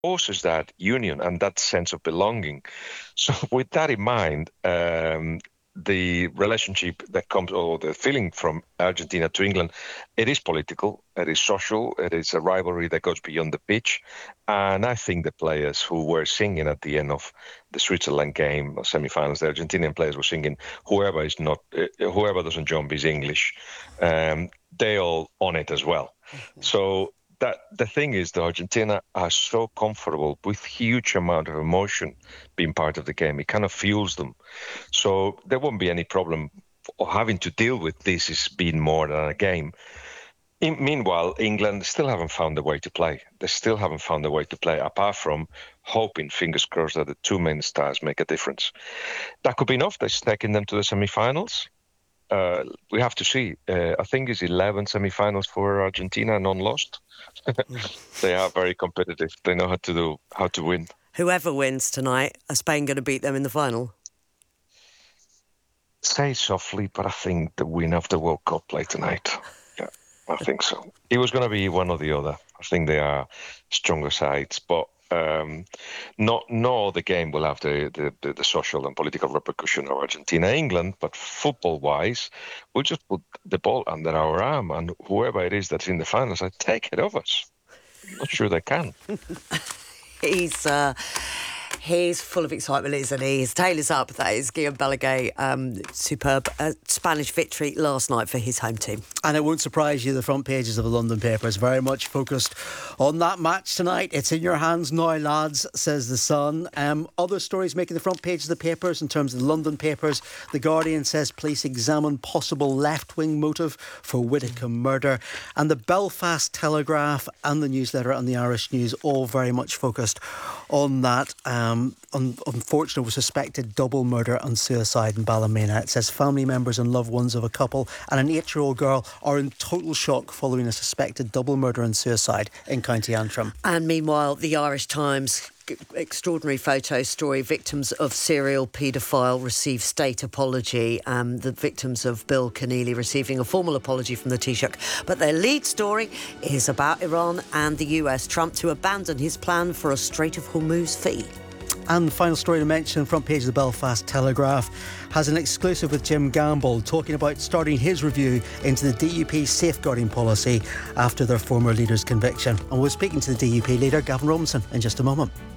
reinforces that union and that sense of belonging. So, with that in mind, the relationship that comes, or the feeling from Argentina to England, it is political, it is social, it is a rivalry that goes beyond the pitch. And I think the players who were singing at the end of the Switzerland game, or semi-finals, the Argentinian players were singing, whoever doesn't jump is English. They all on it as well. So that the thing is that Argentina are so comfortable with huge amount of emotion being part of the game. It kind of fuels them. So there won't be any problem of having to deal with this as being more than a game. Meanwhile, England still haven't found a way to play. They still haven't found a way to play, apart from hoping, fingers crossed, that the two main stars make a difference. That could be enough. They're taking them to the semi-finals. We have to see. I think it's 11 semi-finals for Argentina, non-lost. They are very competitive. They know how to win. Whoever wins tonight, are Spain going to beat them in the final? Say softly, but I think the winner of the World Cup play tonight. Yeah, I think so. It was going to be one or the other. I think they are stronger sides, but no, the game will have the social and political repercussion of Argentina, England, but football-wise, we'll just put the ball under our arm, and whoever it is that's in the finals, I take it of us. I'm not sure they can. He's full of excitement, isn't he? His tail is up. That is Guillaume Balaguer. Superb Spanish victory last night for his home team. And it won't surprise you, the front pages of the London papers very much focused on that match tonight. It's in your hands now, lads, says the Sun. Other stories making the front page of the papers in terms of the London papers. The Guardian says police examine possible left-wing motive for Whittingham murder. And the Belfast Telegraph and the newsletter and the Irish News all very much focused on that. Unfortunately, suspected double murder and suicide in Ballymena. It says family members and loved ones of a couple and an 8-year-old girl are in total shock following a suspected double murder and suicide in County Antrim. And meanwhile, the Irish Times, extraordinary photo story, victims of serial paedophile receive state apology. The victims of Bill Keneally receiving a formal apology from the Taoiseach. But their lead story is about Iran and the US. Trump to abandon his plan for a Strait of Hormuz fee. And the final story to mention, front page of the Belfast Telegraph, has an exclusive with Jim Gamble talking about starting his review into the DUP safeguarding policy after their former leader's conviction. And we're speaking to the DUP leader, Gavin Robinson, in just a moment.